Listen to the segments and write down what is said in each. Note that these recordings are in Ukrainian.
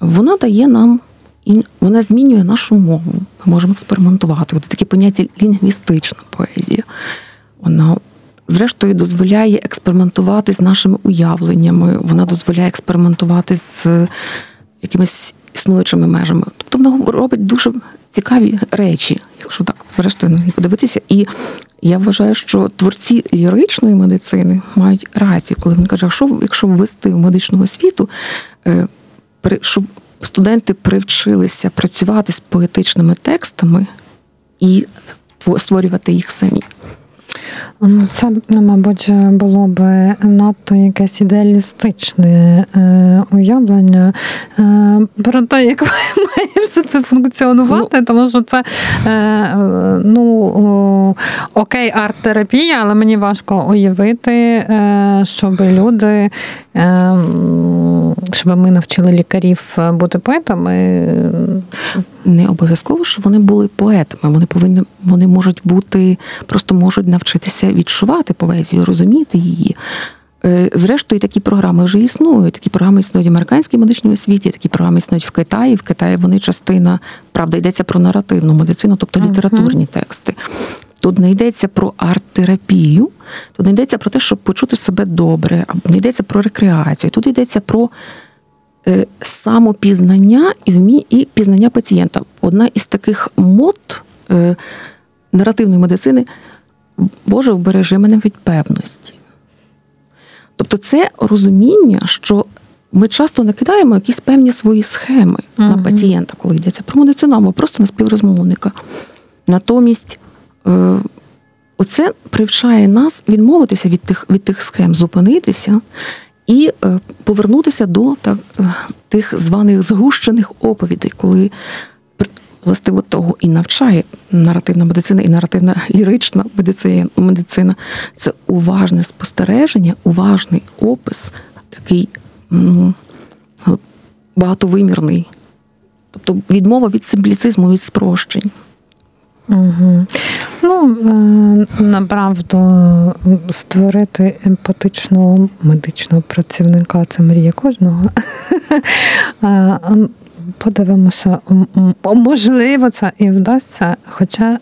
вона дає нам, вона змінює нашу мову. Ми можемо експериментувати. От таке поняття лінгвістична поезія. Вона, зрештою, дозволяє експериментувати з нашими уявленнями, вона дозволяє експериментувати з якимись існуючими межами. Тобто вона робить дуже цікаві речі, якщо так, зрештою, на неї подивитися. І я вважаю, що творці ліричної медицини мають рацію, коли вони кажуть, якщо ввести в медичну освіту, щоб студенти привчилися працювати з поетичними текстами і створювати їх самі. Це, мабуть, було б надто якесь ідеалістичне уявлення про те, як має все це функціонувати, тому що це, окей, арт-терапія, але мені важко уявити, щоб люди, щоб ми навчили лікарів бути поетами. Не обов'язково, що вони були поетами. Вони можуть бути, просто можуть навчитися відчувати поезію, розуміти її. Зрештою, такі програми вже існують. Такі програми існують в американській медичній освіті, такі програми існують в Китаї. В Китаї вони частина, правда, йдеться про наративну медицину, тобто літературні тексти. Тут не йдеться про арт-терапію, тут не йдеться про те, щоб почути себе добре, не йдеться про рекреацію. Тут йдеться про самопізнання і пізнання пацієнта. Одна із таких мод наративної медицини – Боже, вбережи мене від певності. Тобто це розуміння, що ми часто накидаємо якісь певні свої схеми на пацієнта, коли йдеться про медицину, або просто на співрозмовника. Натомість оце привчає нас відмовитися від тих схем, зупинитися і повернутися до тих званих згущених оповідей, коли властиво того і навчає наративна медицина, і наративна лірична медицина. Це уважне спостереження, уважний опис, такий багатовимірний. Тобто відмова від симпліцизму, від спрощень. Угу. Направду, створити емпатичного медичного працівника – це мрія кожного. Подивимося, можливо, це і вдасться, хоча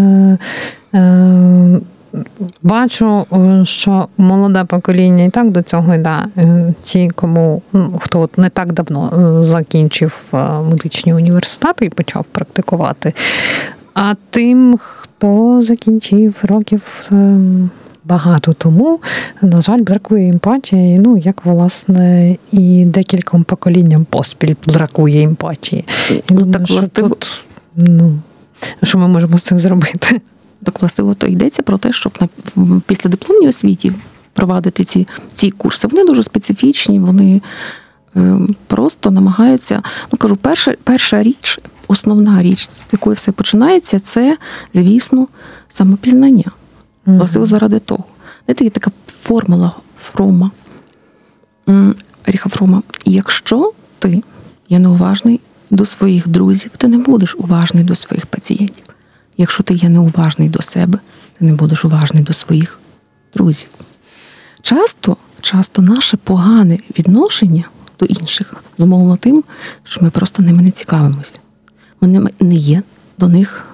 бачу, що молоде покоління і так до цього йде. Ті, хто не так давно закінчив медичні університети і почав практикувати, а тим, хто закінчив років багато тому, на жаль, бракує емпатії, як, власне, і декільком поколінням поспіль бракує емпатії. Так, властиво... що ми можемо з цим зробити? Так, властиво, то йдеться про те, щоб на післядипломній освіті провадити ці курси. Вони дуже специфічні, вони просто намагаються, перша річ, основна річ, з якої все починається, це, звісно, самопізнання. Властиво заради того. Знаєте, є така формула Фрома, Еріха Фрома. Якщо ти є неуважний до своїх друзів, ти не будеш уважний до своїх пацієнтів. Якщо ти є неуважний до себе, ти не будеш уважний до своїх друзів. Часто наше погане відношення до інших зумовлено тим, що ми просто ними не цікавимося. Ми не є до них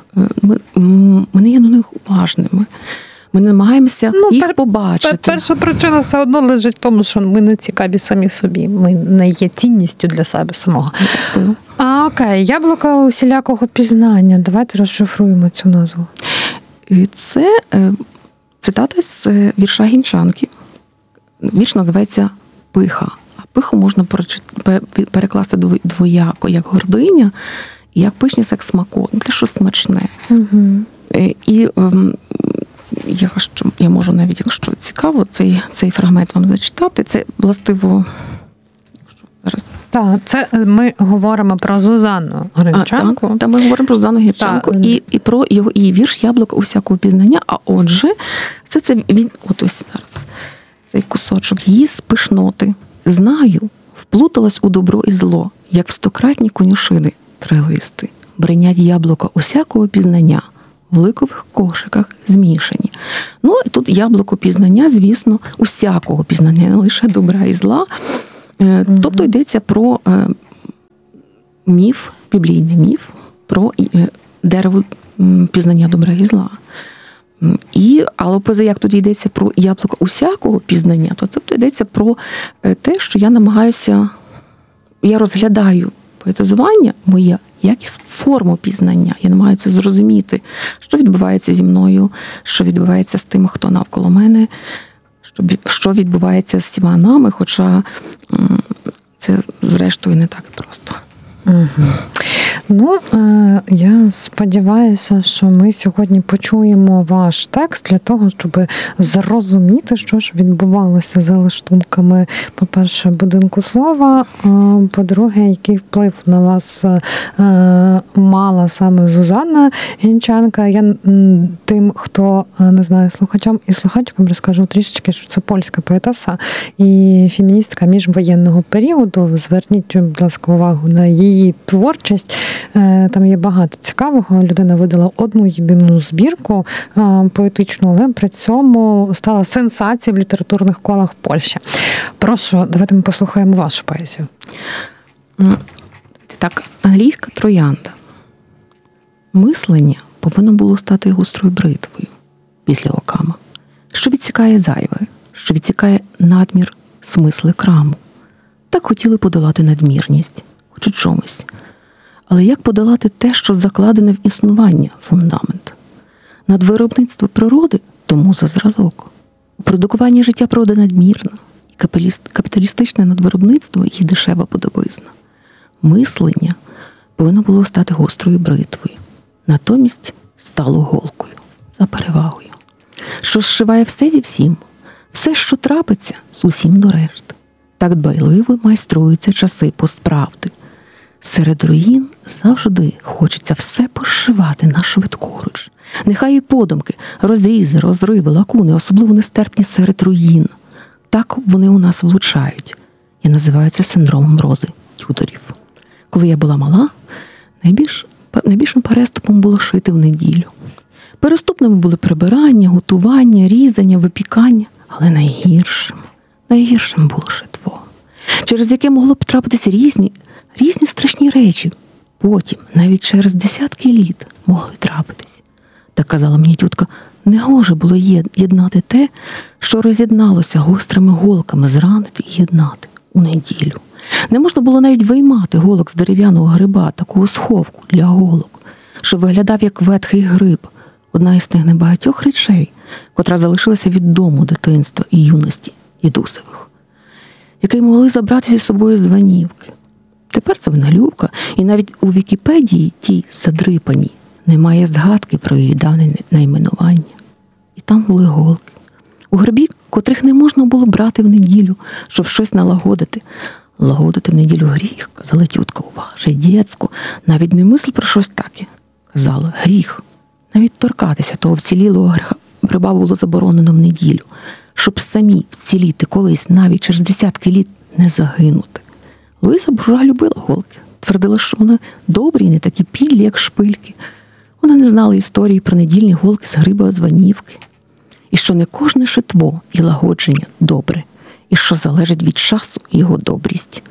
уважними. Ми намагаємося їх побачити. Перша причина все одно лежить в тому, що ми не цікаві самі собі. Ми не є цінністю для себе самого. Окей, яблуко усілякого пізнання. Давайте розшифруємо цю назву. Це цитата з вірша Гінчанки. Вірш називається «Пиха». А пиху можна перекласти двояко, як гординя, і як пишність, як смакот. Це щось смачне. Угу. І я можу навіть, якщо цікаво, цей фрагмент вам зачитати. Це, властиво... Так, це ми говоримо про Зузанну Гринчанку. Так, ми говоримо про Зузанну Гринчанку і про її вірш «Яблуко усякого пізнання». А отже, він, ось зараз, цей кусочок, її з пишноти. Знаю, вплуталась у добро і зло, як в стократні конюшини трилисти. Бринять яблука усякого пізнання, в ликових кошиках змішані. І тут яблуко пізнання, звісно, усякого пізнання, не лише добра і зла. Тобто йдеться про біблійний міф про дерево пізнання добра і зла. Але як тоді йдеться про яблуко усякого пізнання, то це йдеться про те, що я розглядаю поетизування моє як форму пізнання. Я намагаюся зрозуміти, що відбувається зі мною, що відбувається з тим, хто навколо мене, що відбувається з всіма нами, хоча це, зрештою, не так просто. Угу. Я сподіваюся, що ми сьогодні почуємо ваш текст для того, щоб зрозуміти, що ж відбувалося за лаштунками, по-перше, будинку слова, по-друге, який вплив на вас мала саме Зузанна Гінчанка. Я тим, хто не знає, слухачам і слухачкам розкажу трішечки, що це польська поетеса і феміністка міжвоєнного періоду. Зверніть, будь ласка, увагу на її творчість. Там є багато цікавого. Людина видала одну єдину збірку поетичну, але при цьому стала сенсацією в літературних колах в Польщі. Прошу, давайте ми послухаємо вашу поезію. Так, англійська троянда. Мислення повинно було стати гострою бритвою після Окама, що відсікає зайве, що відсікає надмір смисли краму. Так хотіли подолати надмірність, хоч у чомусь. Але як подолати те, що закладене в існування, фундамент? Надвиробництво природи – тому за зразок. У продукуванні життя природа надмірна, і капіталістичне надвиробництво – її дешева подобизна. Мислення повинно було стати гострою бритвою, натомість стало голкою, за перевагою, що зшиває все зі всім, все, що трапиться, з усім до решти. Так дбайливо майструються часи постправди. Серед руїн завжди хочеться все пошивати на швидкоруч. Нехай і подумки, розрізи, розриви, лакуни, особливо нестерпні серед руїн. Так вони у нас влучають. І називають це синдромом рози Тюдорів. Коли я була мала, найбільшим переступом було шити в неділю. Переступними були прибирання, готування, різання, випікання. Але найгіршим було шитво, через яке могло б трапитися різні страшні речі. Потім, навіть через десятки літ, могли трапитись. Так казала мені тютка, негоже було єднати те, що роз'єдналося гострими голками, зранити і єднати у неділю. Не можна було навіть виймати голок з дерев'яного гриба, такого сховку для голок, що виглядав як ветхий гриб, одна із тих небагатьох речей, котра залишилася від дому дитинства і юності дідусевих, який могли забрати зі собою з Ванівки. Тепер це виналюбка, і навіть у Вікіпедії тій задрипаній немає згадки про її давнє найменування. І там були голки, у грибі, котрих не можна було брати в неділю, щоб щось налагодити. Лагодити в неділю гріх, казала тютка, уважай, дєцьку, навіть не мисль про щось таке, казала, гріх. Навіть торкатися того вцілілого гриба було заборонено в неділю, щоб самі вціліти колись, навіть через десятки літ, не загинути. Луїза Буржуа любила голки, твердила, що вони добрі і не такі підлі, як шпильки. Вона не знала історії про недільні голки з гриба з Ванівки. І що не кожне шитво і лагодження добре, і що залежить від часу і його добрість.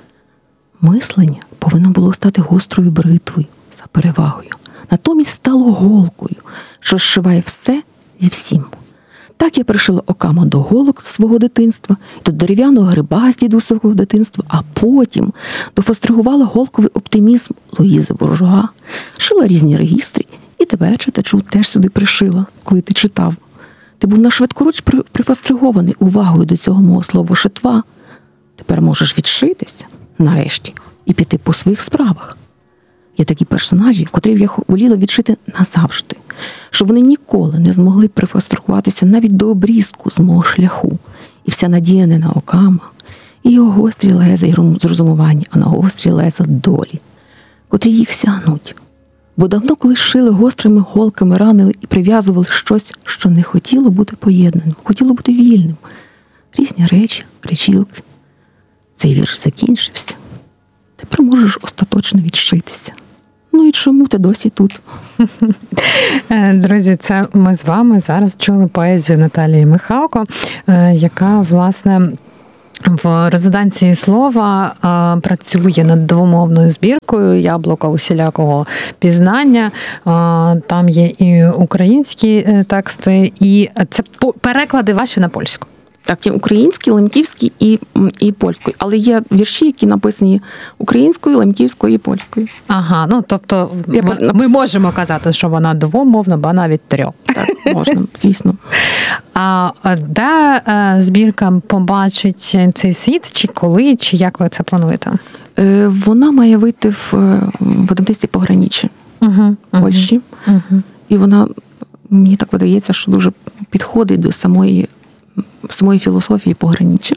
Мислення повинно було стати гострою бритвою за перевагою, натомість стало голкою, що зшиває все зі всім. Так я пришила Окама до голок свого дитинства, до дерев'яного гриба з дідусового дитинства, а потім дофостригувала голковий оптимізм Луїзи Буржуа, шила різні регістри, і тебе, читачу, теж сюди пришила, коли ти читав. Ти був на швидкоруч прифостригований увагою до цього мого слова шитва. Тепер можеш відшитися, нарешті, і піти по своїх справах. Є такі персонажі, котрих я воліла відшити назавжди, щоб вони ніколи не змогли прифостригуватися навіть до обрізку з мого шляху. І вся надія не на Окама, і його гострі леза й зрозумування, а на гострі леза долі, котрі їх сягнуть. Бо давно колись шили гострими голками, ранили і прив'язували щось, що не хотіло бути поєднаним, хотіло бути вільним. Різні речі, речілки. Цей вірш закінчився. Тепер можеш остаточно відшитися. Ну і чому ти досі тут? Друзі, це ми з вами зараз чули поезію Наталії Михалко, яка, власне, в резиденції слова працює над двомовною збіркою «Яблука усілякого пізнання». Там є і українські тексти, і це переклади ваші на польську. Так, є український, лемківський і польською. Але є вірші, які написані українською, лемківською і польською. Ага, ну тобто ми можемо казати, що вона двомовна, ба навіть трьох. Так, можна, звісно. А де збірка побачить цей світ, чи коли, чи як ви це плануєте? Вона має вийти в видавництві «Пограниччя» Польщі. І вона, мені так видається, що дуже підходить до самої філософії «Пограниччя».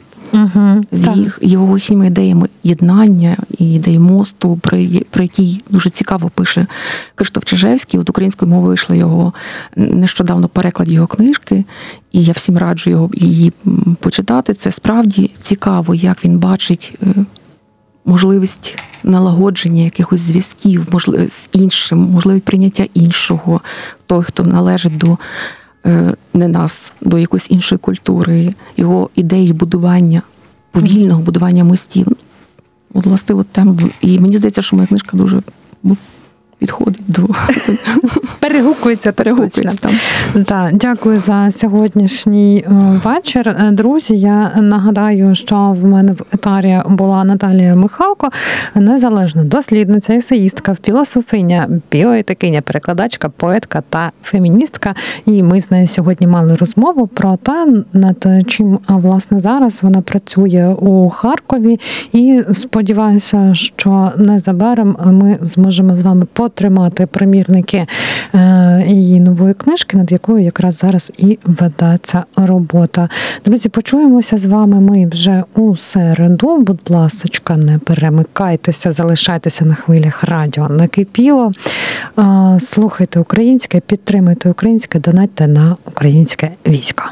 З їхніми ідеями єднання і ідеї мосту, про який дуже цікаво пише Криштоф Чижевський. От українською мовою вийшло його нещодавно переклад його книжки, і я всім раджу її почитати. Це справді цікаво, як він бачить можливість налагодження якихось зв'язків з іншим, можливість прийняття іншого, той, хто належить до не нас, до якоїсь іншої культури, його ідеї будування, повільного будування мостів. От, власне, от там. І мені здається, що моя книжка дуже підходить до... Перегукується там. Так, дякую за сьогоднішній вечір. Друзі, я нагадаю, що в мене в етері була Наталія Михалко, незалежна дослідниця, есеїстка, філософиня, біоетикиня, перекладачка, поетка та феміністка. І ми з нею сьогодні мали розмову про те, над чим, власне, зараз вона працює у Харкові. І сподіваюся, що незабаром ми зможемо з вами потримати примірники її нової книжки, над якою якраз зараз і ведеться робота. Друзі, почуємося з вами ми вже у середу. Будь ласочка, не перемикайтеся, залишайтеся на хвилях радіо «Накипіло». Слухайте українське, підтримуйте українське, донатьте на українське військо.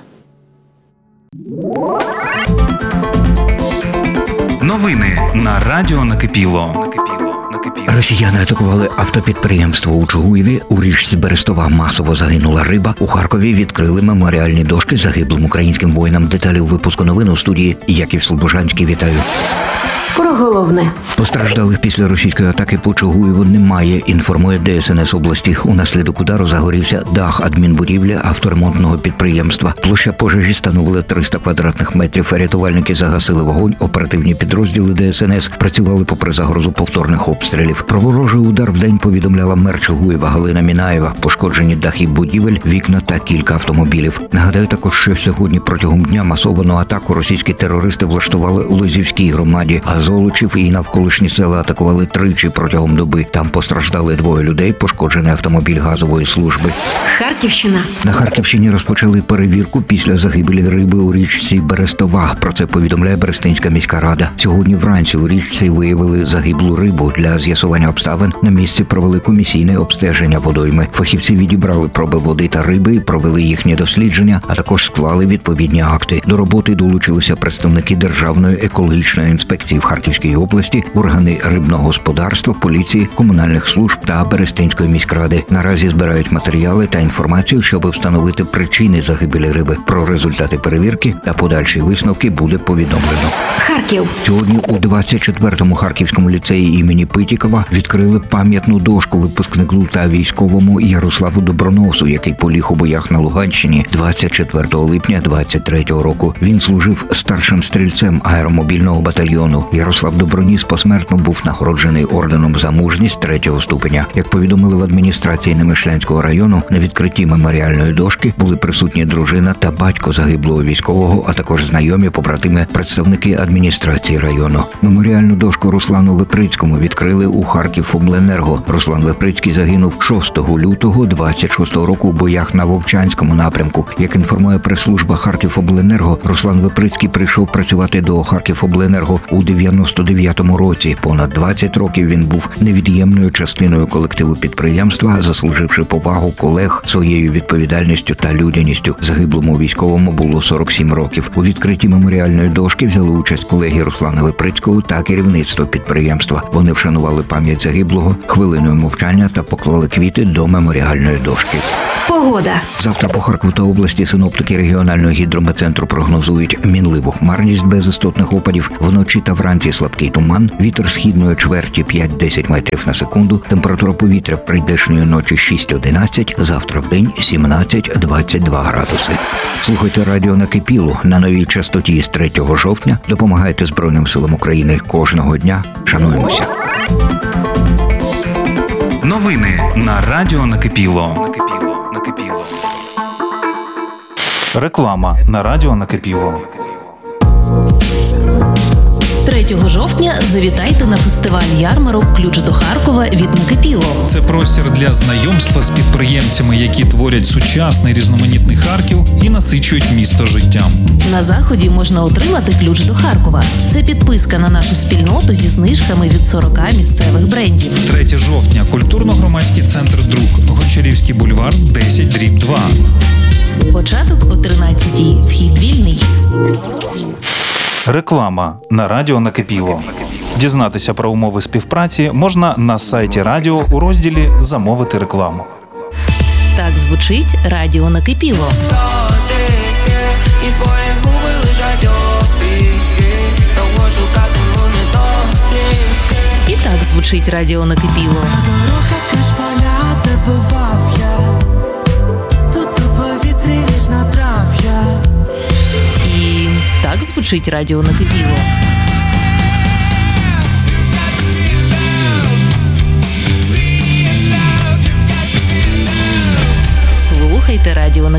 Новини на радіо «Накипіло». Росіяни атакували автопідприємство у Чугуєві. У річці Берестова масово загинула риба. У Харкові відкрили меморіальні дошки загиблим українським воїнам. Деталі у випуску новин у студії Яків Слобожанський. Вітаю. Про головне. Постраждалих після російської атаки по Чугуєву немає, інформує ДСНС області. Унаслідок удару загорівся дах адмінбудівлі авторемонтного підприємства. Площа пожежі становила 300 квадратних метрів. Рятувальники загасили вогонь. Оперативні підрозділи ДСНС працювали попри загрозу повторних обстрілів. Про ворожий удар вдень повідомляла мер Чугуєва Галина Мінаєва. Пошкоджені дахи будівель, вікна та кілька автомобілів. Нагадаю також, що сьогодні протягом дня масовану атаку російські терористи влаштували у Лозівській громаді, а Золочів і навколишні села атакували тричі протягом доби. Там постраждали 2 людей, пошкоджений автомобіль газової служби. Харківщина. На Харківщині розпочали перевірку після загибелі риби у річці Берестова. Про це повідомляє Берестинська міська рада. Сьогодні вранці у річці виявили загиблу рибу. Для з'ясування обставин на місці провели комісійне обстеження водойми. Фахівці відібрали проби води та риби, провели їхнє дослідження, а також склали відповідні акти. До роботи долучилися представники Державної екологічної інспекції в Харківській області, органи рибного господарства, поліції, комунальних служб та Берестинської міськради. Наразі збирають матеріали та інформацію, щоб встановити причини загибелі риби. Про результати перевірки та подальші висновки буде повідомлено. Харків. Сьогодні у 24-му Харківському ліцеї імені Питікова відкрили пам'ятну дошку випускнику та військовому Ярославу Доброносу, який поліг у боях на Луганщині 24 липня 23-го року. Він служив старшим стрільцем аеромобільного батальйону. Ярослав Доброніс посмертно був нагороджений орденом за мужність 3-го ступеня. Як повідомили в адміністрації Немишлянського району, на відкритті меморіальної дошки були присутні дружина та батько загиблого військового, а також знайомі, побратими, представники адміністрації району. Меморіальну дошку Руслану Виприцькому відкрили у Харківобленерго. Руслан Виприцький загинув 6 лютого 26-го року у боях на Вовчанському напрямку. Як інформує прес-служба Харківобленерго, Руслан Виприцький прийшов працювати до Харківобленерго у 99 році. Понад 20 років він був невід'ємною частиною колективу підприємства, заслуживши повагу колег своєю відповідальністю та людяністю. Загиблому військовому було 47 років. У відкритті меморіальної дошки взяли участь колеги Руслана Виприцького та керівництво підприємства. Вони вшанували пам'ять загиблого хвилиною мовчання та поклали квіти до меморіальної дошки. Погода. Завтра по Харкову та області синоптики регіонального гідрометцентру прогнозують мінливу хмарність без істотних опадів. Вночі та вранці слабкий туман, вітер східної чверті 5-10 метрів на секунду, температура повітря прийдешньої ночі 6-11, завтра в день 17-22 градуси. Слухайте радіо «Накипіло» на новій частоті з 3 жовтня. Допомагайте Збройним силам України кожного дня. Шануємося. Новини на Радіо Накипіло. Реклама на Радіо Накипіло. 3 жовтня завітайте на фестиваль-ярмарок «Ключ до Харкова» від Накипіло. Це простір для знайомства з підприємцями, які творять сучасний різноманітний Харків і насичують місто життям. На заході можна отримати ключ до Харкова. Це підписка на нашу спільноту зі знижками від 40 місцевих брендів. 3 жовтня. Культурно-громадський центр «Друк». Гончарівський бульвар, 10/2. Початок о 13:00. Вхід вільний. Реклама на Радіо Накипіло. Дізнатися про умови співпраці можна на сайті радіо у розділі «Замовити рекламу». Так звучить Радіо Накипіло. І твої губи лежать опіки, довго шукатиму недоліки. І так звучить Радіо Накипіло. Дорога крізь поля, де бував я. Тут у повітрі різнотрав'я. І так звучить Радіо Накипіло. Слухайте Радіо Накипіло.